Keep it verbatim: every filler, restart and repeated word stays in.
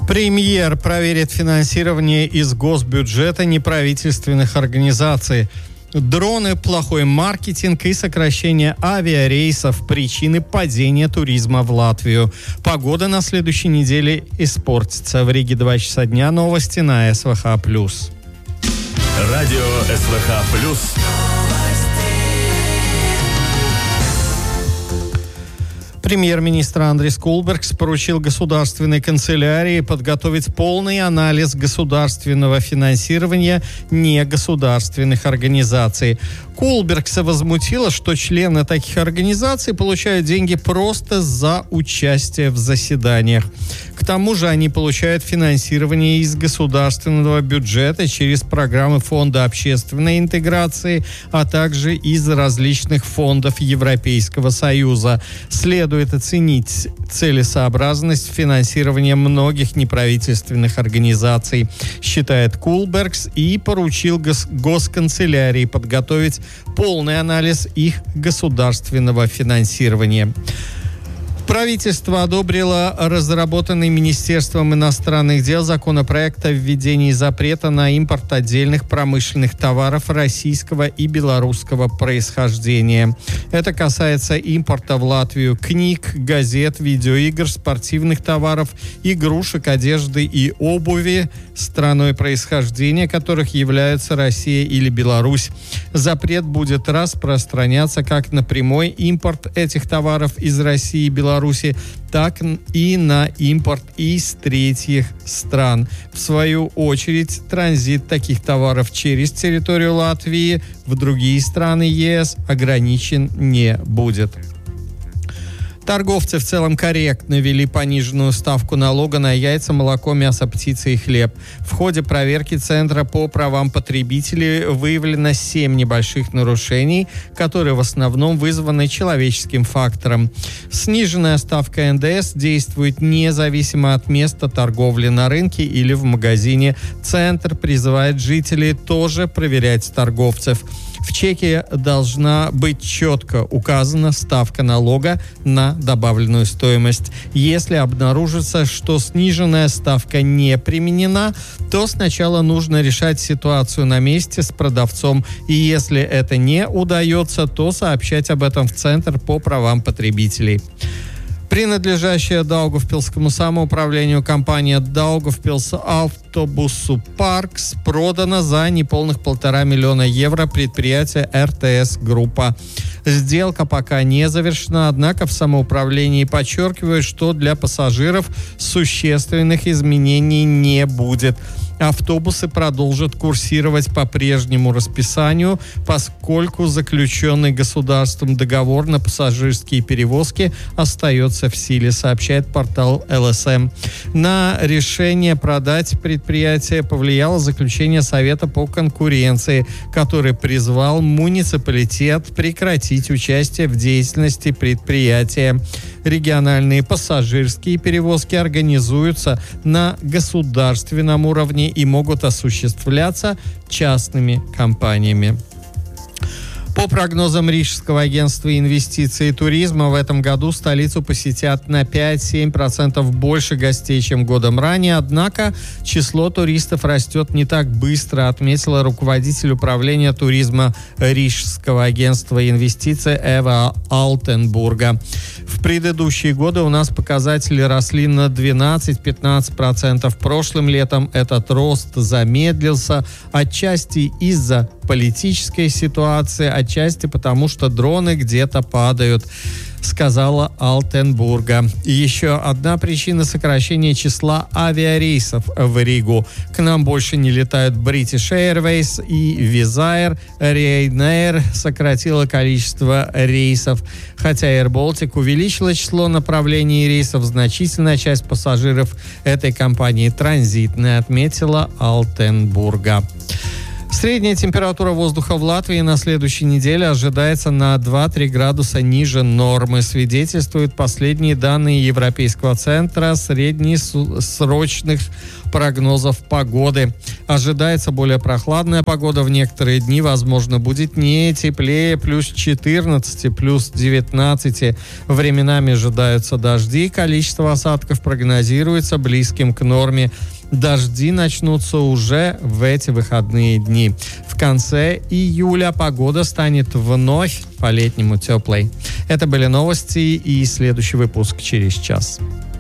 Премьер проверит финансирование из госбюджета неправительственных организаций. Дроны, плохой маркетинг и сокращение авиарейсов – причины падения туризма в Латвию. Погода на следующей неделе испортится. В Риге два часа дня. Новости на СВХ+. Радио СВХ+. Премьер-министр Андрис Кулбергс поручил государственной канцелярии подготовить полный анализ государственного финансирования негосударственных организаций. Кулбергса возмутило, что члены таких организаций получают деньги просто за участие в заседаниях. К тому же они получают финансирование из государственного бюджета через программы Фонда общественной интеграции, а также из различных фондов Европейского Союза. Следует оценить целесообразность финансирования многих неправительственных организаций, считает Кулбергс, и поручил гос- госканцелярии подготовить полный анализ их государственного финансирования. Правительство одобрило разработанный Министерством иностранных дел законопроект о введении запрета на импорт отдельных промышленных товаров российского и белорусского происхождения. Это касается импорта в Латвию книг, газет, видеоигр, спортивных товаров, игрушек, одежды и обуви, страной происхождения которых являются Россия или Беларусь. Запрет будет распространяться как на прямой импорт этих товаров из России и Беларуси, так и на импорт из третьих стран. В свою очередь, транзит таких товаров через территорию Латвии в другие страны ЕС ограничен не будет. Торговцы в целом корректно ввели пониженную ставку налога на яйца, молоко, мясо, птицы и хлеб. В ходе проверки Центра по правам потребителей выявлено семь небольших нарушений, которые в основном вызваны человеческим фактором. Сниженная ставка эн дэ эс действует независимо от места торговли на рынке или в магазине. Центр призывает жителей тоже проверять торговцев. В чеке должна быть четко указана ставка налога на добавленную стоимость. Если обнаружится, что сниженная ставка не применена, то сначала нужно решать ситуацию на месте с продавцом. И если это не удается, то сообщать об этом в Центр по правам потребителей. Принадлежащая Даугавпилскому самоуправлению компания Даугавпилс Автобусу Паркс продана за неполных полтора миллиона евро предприятие эр тэ эс Группа. Сделка пока не завершена, однако в самоуправлении подчеркивают, что для пассажиров существенных изменений не будет. Автобусы продолжат курсировать по прежнему расписанию, поскольку заключенный государством договор на пассажирские перевозки остается в силе, сообщает портал эл эс эм. На решение продать предприятие повлияло заключение Совета по конкуренции, который призвал муниципалитет прекратить участие в деятельности предприятия. Региональные пассажирские перевозки организуются на государственном уровне и могут осуществляться частными компаниями. По прогнозам Рижского агентства инвестиций и туризма, в этом году столицу посетят на пять-семь процентов больше гостей, чем годом ранее. Однако число туристов растет не так быстро, отметила руководитель управления туризма Рижского агентства инвестиций Эва Алтенбурга. В предыдущие годы у нас показатели росли на двенадцать-пятнадцать процентов. Прошлым летом этот рост замедлился, отчасти из-за политической ситуации, отчасти потому, что дроны где-то падают, сказала Алтенбурга. И еще одна причина сокращения числа авиарейсов в Ригу. К нам больше не летают British Airways и Wizz Air. Ryanair сократила количество рейсов. Хотя Air Baltic увеличила число направлений рейсов, значительная часть пассажиров этой компании транзитная, отметила Алтенбурга. Средняя температура воздуха в Латвии на следующей неделе ожидается на два-три градуса ниже нормы. Свидетельствуют последние данные Европейского центра среднесрочных прогнозов погоды. Ожидается более прохладная погода. В некоторые дни, возможно, будет не теплее плюс четырнадцать, плюс девятнадцать. Временами ожидаются дожди. Количество осадков прогнозируется близким к норме. Дожди начнутся уже в эти выходные дни. В конце июля погода станет вновь по-летнему теплой. Это были новости и следующий выпуск через час.